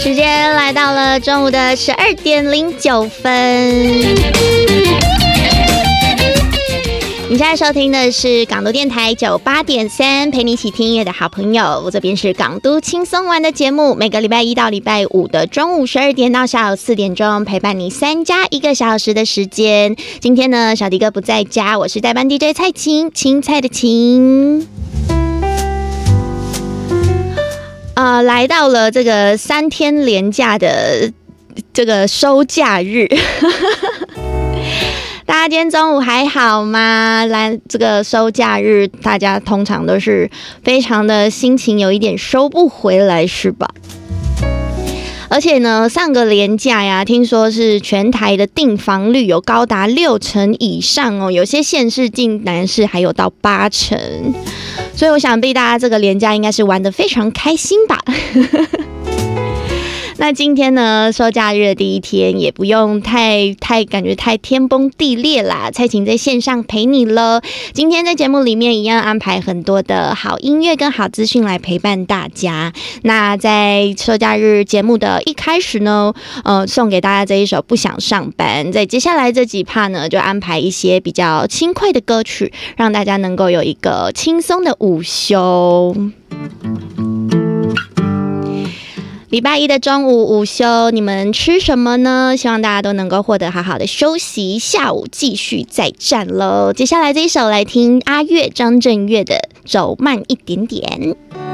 时间来到了中午的12:09。你现在收听的是港都电台98.3，陪你一起听音乐的好朋友。我这边是港都轻松玩的节目，每个礼拜一到礼拜五的中午12点到下午4点钟，陪伴你3加1个小时的时间。今天呢，小迪哥不在家，我是代班 DJ 蔡琴，青菜的芹。来到了这个3天连假的这个收假日。大家今天中午还好吗？来这个收假日，大家通常都是非常的心情有一点收不回来，是吧？而且呢，上个连假呀，听说是全台的订房率有高达60%以上哦，有些县市竟然是还有到80%，所以我想必大家这个连假应该是玩得非常开心吧。那今天呢，收假日的第一天，也不用太感觉太天崩地裂啦。蔡琴在线上陪你了。今天在节目里面一样安排很多的好音乐跟好资讯来陪伴大家。那在收假日节目的一开始呢，送给大家这一首《不想上班》。在接下来这几趴呢，就安排一些比较轻快的歌曲，让大家能够有一个轻松的午休。礼拜一的中午午休，你们吃什么呢？希望大家都能够获得好好的休息，下午继续再战喽。接下来这一首来听阿月张震岳的《走慢一点点》。